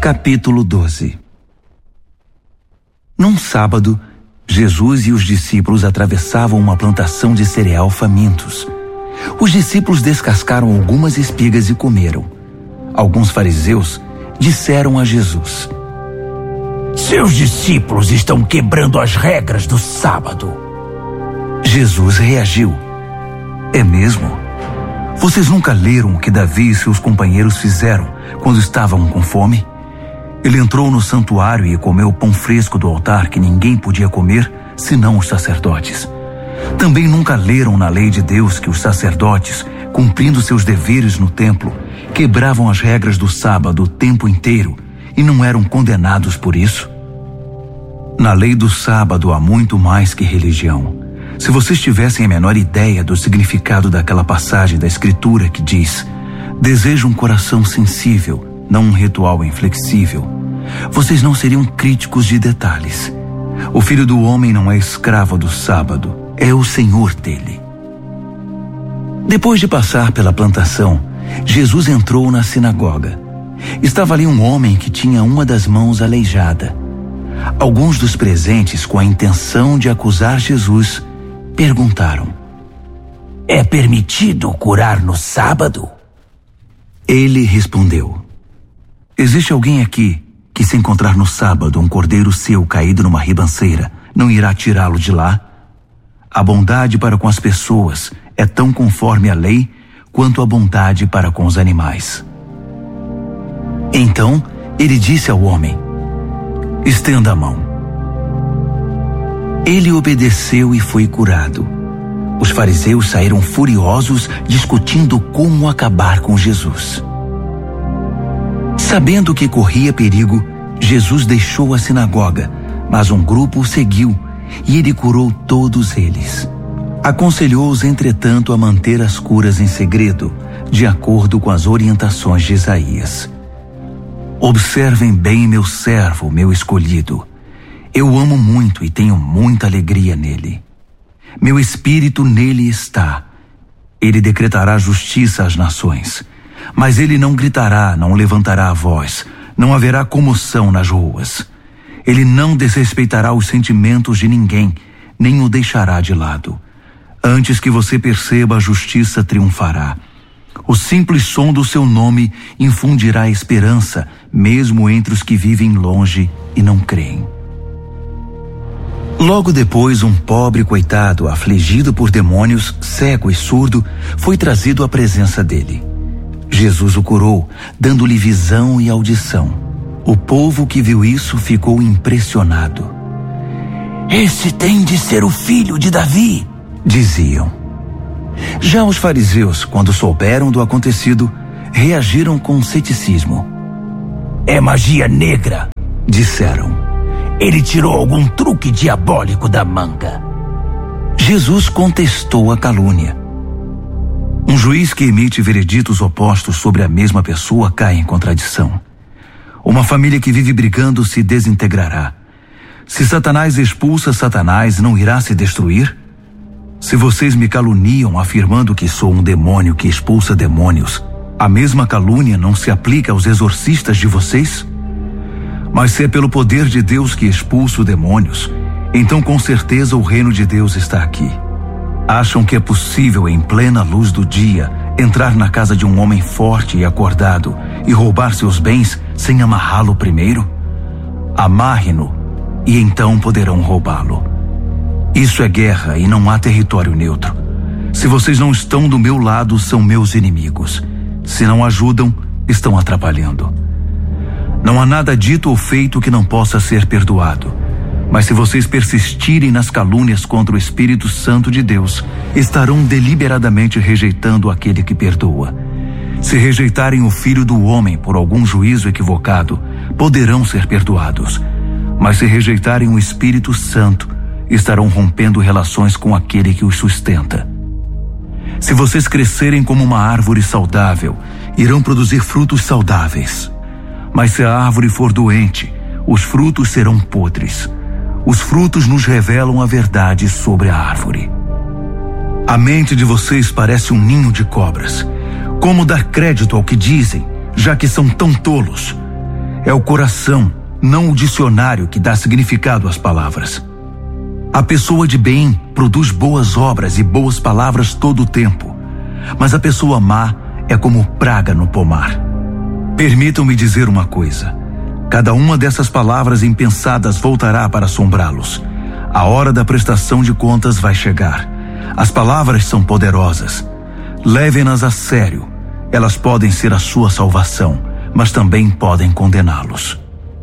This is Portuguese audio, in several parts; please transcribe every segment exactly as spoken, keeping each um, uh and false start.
Capítulo doze. Num sábado, Jesus e os discípulos atravessavam uma plantação de cereal famintos. Os discípulos descascaram algumas espigas e comeram. Alguns fariseus disseram a Jesus: seus discípulos estão quebrando as regras do sábado. Jesus reagiu: é mesmo? Vocês nunca leram o que Davi e seus companheiros fizeram quando estavam com fome? Ele entrou no santuário e comeu pão fresco do altar que ninguém podia comer, senão os sacerdotes. Também nunca leram na lei de Deus que os sacerdotes, cumprindo seus deveres no templo, quebravam as regras do sábado o tempo inteiro e não eram condenados por isso? Na lei do sábado há muito mais que religião. Se vocês tivessem a menor ideia do significado daquela passagem da Escritura que diz: desejo um coração sensível, não um ritual inflexível, vocês não seriam críticos de detalhes. O Filho do Homem não é escravo do sábado, é o Senhor dele. Depois de passar pela plantação, Jesus entrou na sinagoga. Estava ali um homem que tinha uma das mãos aleijada. Alguns dos presentes, com a intenção de acusar Jesus, perguntaram: é permitido curar no sábado? Ele respondeu: existe alguém aqui que, se encontrar no sábado um cordeiro seu caído numa ribanceira, não irá tirá-lo de lá? A bondade para com as pessoas é tão conforme a lei quanto a bondade para com os animais. Então ele disse ao homem: estenda a mão. Ele obedeceu e foi curado. Os fariseus saíram furiosos, discutindo como acabar com Jesus. Sabendo que corria perigo, Jesus deixou a sinagoga, mas um grupo o seguiu e ele curou todos eles. Aconselhou-os, entretanto, a manter as curas em segredo, de acordo com as orientações de Isaías. Observem bem meu servo, meu escolhido. Eu amo muito e tenho muita alegria nele. Meu espírito nele está. Ele decretará justiça às nações. Mas ele não gritará, não levantará a voz, não haverá comoção nas ruas. Ele não desrespeitará os sentimentos de ninguém, nem o deixará de lado. Antes que você perceba, a justiça triunfará. O simples som do seu nome infundirá esperança, mesmo entre os que vivem longe e não creem. Logo depois, um pobre coitado, afligido por demônios, cego e surdo, foi trazido à presença dele. Jesus o curou, dando-lhe visão e audição. O povo que viu isso ficou impressionado. Esse tem de ser o filho de Davi, diziam. Já os fariseus, quando souberam do acontecido, reagiram com ceticismo. É magia negra, disseram. Ele tirou algum truque diabólico da manga. Jesus contestou a calúnia. Um juiz que emite vereditos opostos sobre a mesma pessoa cai em contradição. Uma família que vive brigando se desintegrará. Se Satanás expulsa Satanás, não irá se destruir? Se vocês me caluniam afirmando que sou um demônio que expulsa demônios, a mesma calúnia não se aplica aos exorcistas de vocês? Mas se é pelo poder de Deus que expulso demônios, então com certeza o reino de Deus está aqui. Acham que é possível, em plena luz do dia, entrar na casa de um homem forte e acordado e roubar seus bens sem amarrá-lo primeiro? Amarre-no e então poderão roubá-lo. Isso é guerra e não há território neutro. Se vocês não estão do meu lado, são meus inimigos. Se não ajudam, estão atrapalhando. Não há nada dito ou feito que não possa ser perdoado. Mas se vocês persistirem nas calúnias contra o Espírito Santo de Deus, estarão deliberadamente rejeitando aquele que perdoa. Se rejeitarem o Filho do Homem por algum juízo equivocado, poderão ser perdoados. Mas se rejeitarem o Espírito Santo, estarão rompendo relações com aquele que os sustenta. Se vocês crescerem como uma árvore saudável, irão produzir frutos saudáveis. Mas se a árvore for doente, os frutos serão podres. Os frutos nos revelam a verdade sobre a árvore. A mente de vocês parece um ninho de cobras. Como dar crédito ao que dizem, já que são tão tolos? É o coração, não o dicionário, que dá significado às palavras. A pessoa de bem produz boas obras e boas palavras todo o tempo, mas a pessoa má é como praga no pomar. Permitam-me dizer uma coisa: cada uma dessas palavras impensadas voltará para assombrá-los. A hora da prestação de contas vai chegar. As palavras são poderosas. Levem-nas a sério. Elas podem ser a sua salvação, mas também podem condená-los.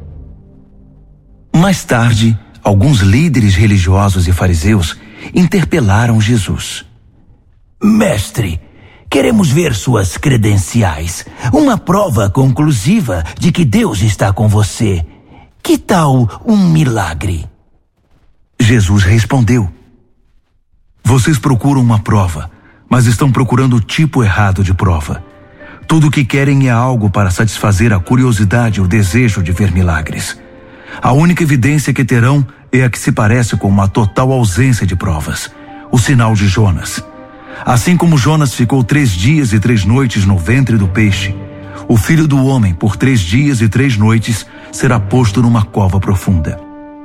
Mais tarde, alguns líderes religiosos e fariseus interpelaram Jesus. Mestre, queremos ver suas credenciais, uma prova conclusiva de que Deus está com você. Que tal um milagre? Jesus respondeu: vocês procuram uma prova, mas estão procurando o tipo errado de prova. Tudo o que querem é algo para satisfazer a curiosidade e o desejo de ver milagres. A única evidência que terão é a que se parece com uma total ausência de provas: o sinal de Jonas. Assim como Jonas ficou três dias e três noites no ventre do peixe, o Filho do Homem, por três dias e três noites, será posto numa cova profunda.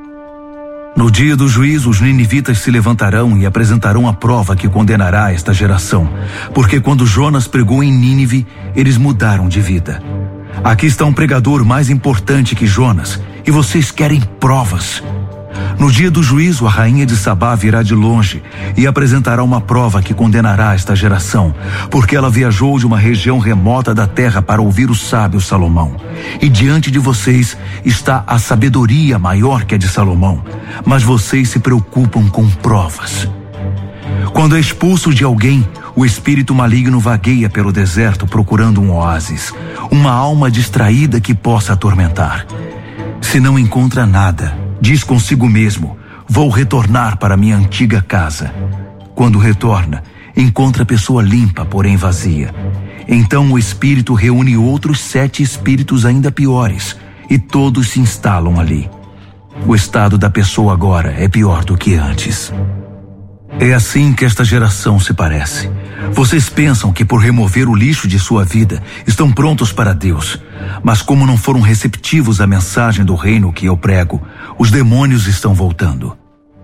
No dia do juízo, os ninivitas se levantarão e apresentarão a prova que condenará esta geração, porque quando Jonas pregou em Nínive, eles mudaram de vida. Aqui está um pregador mais importante que Jonas, e vocês querem provas. No dia do juízo, a rainha de Sabá virá de longe e apresentará uma prova que condenará esta geração, porque ela viajou de uma região remota da terra para ouvir o sábio Salomão. E diante de vocês está a sabedoria maior que a de Salomão, mas vocês se preocupam com provas. Quando é expulso de alguém, o espírito maligno vagueia pelo deserto procurando um oásis, uma alma distraída que possa atormentar. Se não encontra nada, diz consigo mesmo: vou retornar para minha antiga casa. Quando retorna, encontra a pessoa limpa, porém vazia. Então o espírito reúne outros sete espíritos ainda piores, e todos se instalam ali. O estado da pessoa agora é pior do que antes. É assim que esta geração se parece. Vocês pensam que por remover o lixo de sua vida estão prontos para Deus, mas como não foram receptivos à mensagem do reino que eu prego, os demônios estão voltando.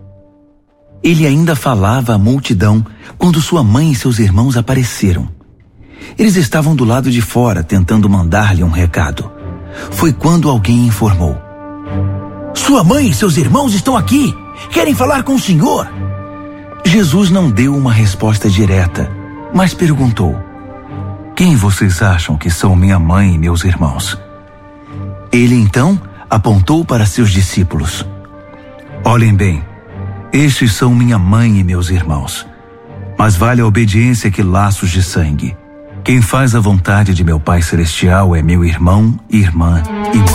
Ele ainda falava à multidão quando sua mãe e seus irmãos apareceram. Eles estavam do lado de fora tentando mandar-lhe um recado. Foi quando alguém informou: sua mãe e seus irmãos estão aqui, querem falar com o senhor. Jesus não deu uma resposta direta, mas perguntou: quem vocês acham que são minha mãe e meus irmãos? Ele então apontou para seus discípulos: olhem bem, estes são minha mãe e meus irmãos. Mas vale a obediência que laços de sangue. Quem faz a vontade de meu Pai Celestial é meu irmão, irmã e mãe.